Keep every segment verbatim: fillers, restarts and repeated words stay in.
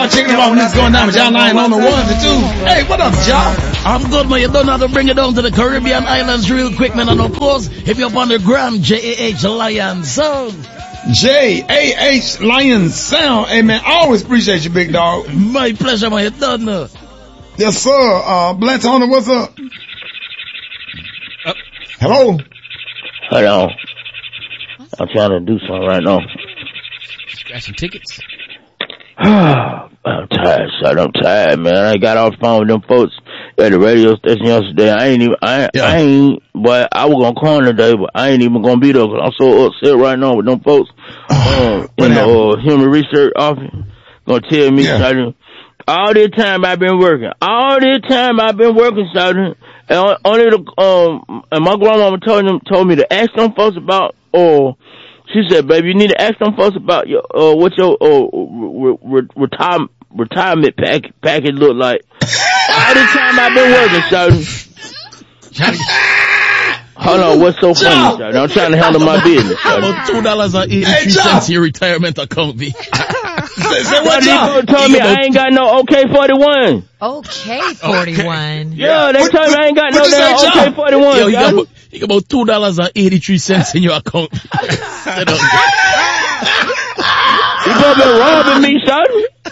checking them out when it's going down with y'all lying on the one to two. Hey, what up, y'all? I'm good, man. You don't have to bring it down to the Caribbean islands real quick, man. And of course, if you're up on the gram, J A H Lion Sound. J A H Lion Sound. Hey, man, I always appreciate you, big dog. My pleasure, man. You don't know. Yes, sir. Uh, Blantona, what's up? Uh, Hello? Hello. I'm trying to do something right now. Got some tickets? I'm tired, son. I'm tired, man. I got off the phone with them folks at the radio station yesterday. I ain't even, I, yeah. I ain't, but I was gonna call today, but I ain't even gonna be there because I'm so upset right now with them folks um, in the uh, human research office. Gonna tell me, yeah. Son, all this time I've been working, all this time I've been working, son, and only the, um, and my grandmama told them, told me to ask them folks about, or, she said, baby, you need to ask them folks about your, uh, what your, uh, re- re- retire- retirement pack- package look like. All the time I've been working, son. Hold on, what's so funny, son? I'm trying to handle my business, son. About two dollars and eighty-three cents in your retirement account, B. What they told me I ain't got no OK forty-one. OK forty-one. Yeah, they told me I ain't got no damn OK forty-one. Yo, you got, about, you got about two dollars and eighty-three cents in your account. You gonna be robbing me, son?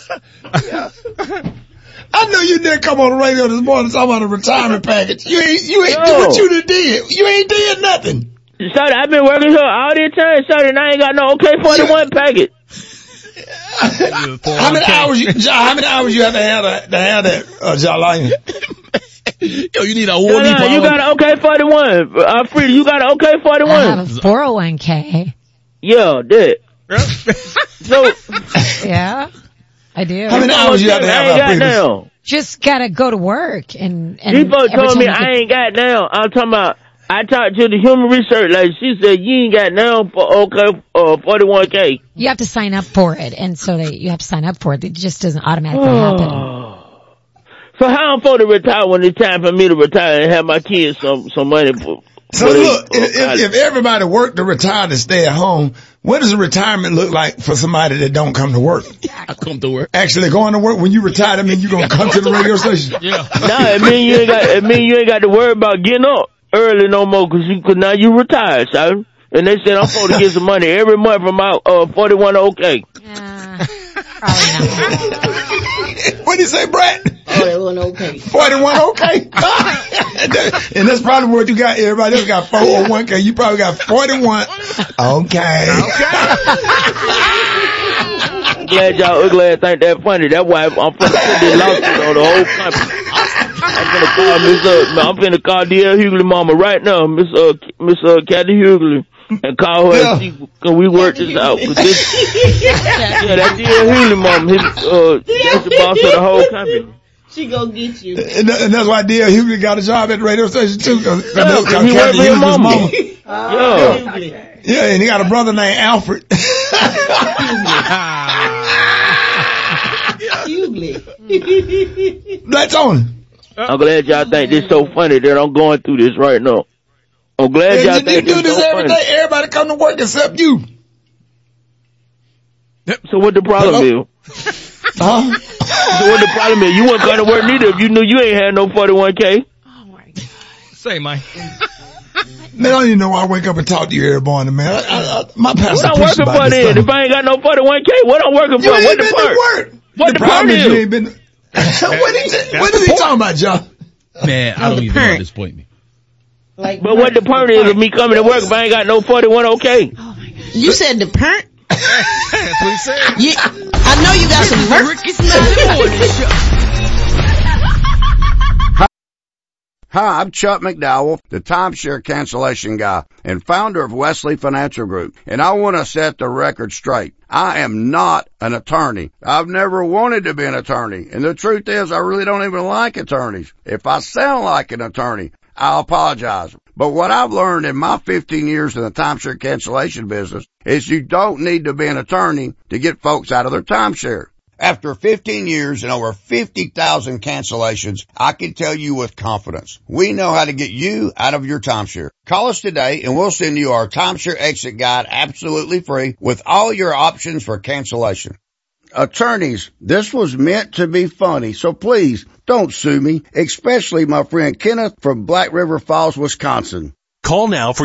I know you didn't come on the radio this morning talking about a retirement package. You ain't, you ain't do what you did. You ain't did nothing. Son, I've been working here all this time, son, and I ain't got no OK forty-one package. How many hours you, how many hours you have to have that, to have that, uh, Jalayan? Yo, you need a whole no, no, you got an OK forty-one. Uh, Frida, you got an OK forty-one. I have a four oh one k. Yeah, that. So, yeah, I do. How many hours you have to have? I ain't got now. Just gotta go to work and, and people told me I ain't got now. I'm talking about, I talked to the human research lady. She said you ain't got now for OK, uh, forty-one k. You have to sign up for it, and so they, you have to sign up for it. It just doesn't automatically happen. So how I'm supposed to retire when it's time for me to retire and have my kids some, some money for, So look, if, if, if everybody worked to retire to stay at home, what does a retirement look like for somebody that don't come to work? I come to work. Actually going to work when you retire, I mean you gonna come to the radio station? Yeah. No, it mean you ain't got, it mean you ain't got to worry about getting up early no more cause you, cause now you retired, son. And they said I'm supposed to get some money every month from my, uh, forty-one OK. Yeah, probably not. What did you say, Brett? forty-one OK. forty-one OK? And that's probably what you got. Everybody else got four oh one K. You probably got forty-one. Okay. I'm glad y'all ugly ass think that funny. That's why I'm finna put this lawsuit on the whole company. I'm finna call Miss uh, I'm finna call D L Hughley mama right now, Miss uh, Miss uh, Kathy Hughley, and call her yeah. and see can we work this out. Cause this, yeah, that's D L Hughley mama. His, uh, that's the boss of the whole company. She gonna get you. And, and that's why D L Hughley got a job at the radio station too. Cause, cause yeah, cause he worked for his mama. mama. Oh, yeah. Yeah, and he got a brother named Alfred. Hughley. That's on. I'm glad y'all think this so funny that I'm going through this right now. I'm glad and y'all you, think you this do this so every funny. day. Everybody come to work except you. So what the problem Hello? is? Huh? So what the problem is? You wouldn't come to work neither if you knew you ain't had no forty-one K. Oh my God. Say, Mike. Man, I don't even know why I wake up and talk to you every morning, man. I, I, I, my pastor What I'm working for then? If I ain't got no forty-one K, what I'm working you for? Ain't What been the part? To work. What the, the problem part is? is? You ain't been. what is it? What is he talking about, John? Man, I don't even know at this point. Like but what the point is of me coming to work if I ain't got no forty-one OK? Oh my God. You said the perk? That's what he said. You, I know you got some perk. Hi, I'm Chuck McDowell, the timeshare cancellation guy and founder of Wesley Financial Group, and I want to set the record straight. I am not an attorney. I've never wanted to be an attorney, and the truth is I really don't even like attorneys. If I sound like an attorney, I'll apologize. But what I've learned in my fifteen years in the timeshare cancellation business is you don't need to be an attorney to get folks out of their timeshare. After fifteen years and over fifty thousand cancellations, I can tell you with confidence, we know how to get you out of your timeshare. Call us today and we'll send you our timeshare exit guide absolutely free with all your options for cancellation. Attorneys, this was meant to be funny, so please don't sue me, especially my friend Kenneth from Black River Falls, Wisconsin. Call now for